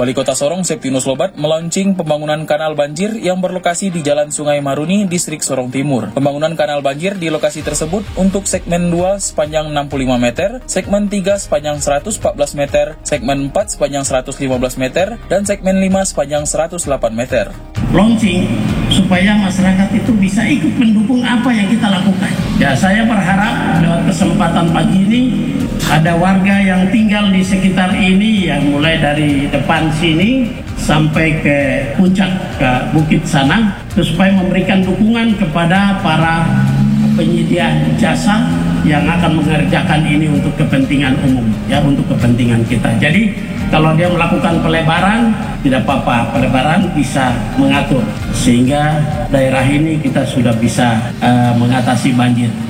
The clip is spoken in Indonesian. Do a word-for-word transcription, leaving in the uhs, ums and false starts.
Wali Kota Sorong Septinus Lobat melaunching pembangunan kanal banjir yang berlokasi di Jalan Sungai Maruni, Distrik Sorong Timur. Pembangunan kanal banjir di lokasi tersebut untuk segmen dua sepanjang enam puluh lima meter, segmen tiga sepanjang seratus empat belas meter, segmen empat sepanjang seratus lima belas meter, dan segmen lima sepanjang seratus delapan meter. Launching supaya masyarakat itu bisa ikut mendukung apa yang kita lakukan. Ya, saya berharap lewat kesempatan pagi ini ada warga yang tinggal di sekitar ini yang mulai dari depan sini sampai ke puncak ke bukit sana, supaya memberikan dukungan kepada para penyedia jasa yang akan mengerjakan ini untuk kepentingan umum, ya, untuk kepentingan kita. Jadi kalau dia melakukan pelebaran, tidak apa-apa, pelebaran bisa mengatur sehingga daerah ini kita sudah bisa uh, mengatasi banjir.